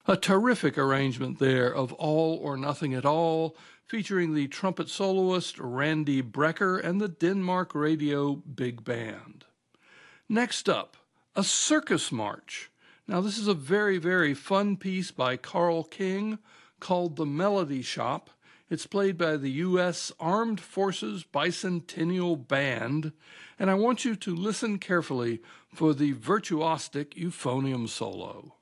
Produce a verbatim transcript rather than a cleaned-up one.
A terrific arrangement there of All or Nothing at All, featuring the trumpet soloist Randy Brecker and the Denmark Radio Big Band. Next up, a circus march. Now this is a very, very fun piece by Carl King called The Melody Shop. It's played by the U S Armed Forces Bicentennial Band, and I want you to listen carefully for the virtuosic euphonium solo.